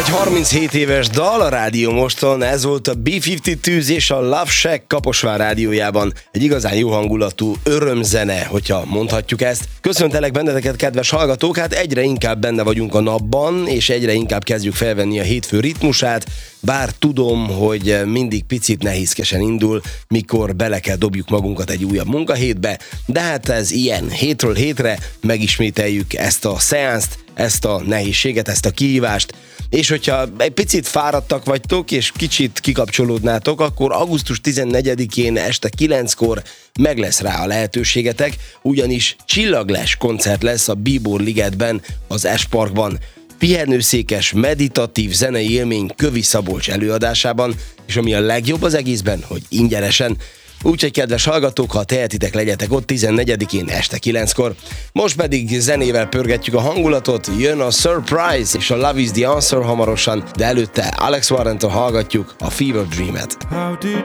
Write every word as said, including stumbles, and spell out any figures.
Egy harminchét éves dal a Rádió Moston, ez volt a bé ötvenkettő és a Love Shack Kaposvár rádiójában. Egy igazán jó hangulatú örömzene, hogyha mondhatjuk ezt. Köszöntelek benneteket, kedves hallgatók, hát egyre inkább benne vagyunk a napban, és egyre inkább kezdjük felvenni a hétfő ritmusát, bár tudom, hogy mindig picit nehézkesen indul, mikor bele kell dobjuk magunkat egy újabb munkahétbe, de hát ez ilyen, hétről hétre megismételjük ezt a szeánszt, ezt a nehézséget, ezt a kihívást, és hogyha egy picit fáradtak vagytok, és kicsit kikapcsolódnátok, akkor augusztus tizennegyedikén este kilenckor meg lesz rá a lehetőségetek, ugyanis Csillagles koncert lesz a Bíbor Ligetben, az S-Parkban. Pihenőszékes, meditatív zenei élmény Kövi Szabolcs előadásában, és ami a legjobb az egészben, hogy ingyenesen. Úgyhogy kedves hallgatók, ha tehetitek, legyetek ott tizennegyedikén este kilenckor. Most pedig zenével pörgetjük a hangulatot, jön a Surprise és a Love is the Answer hamarosan, de előtte Alex Warrentől hallgatjuk a Fever Dream-et. How did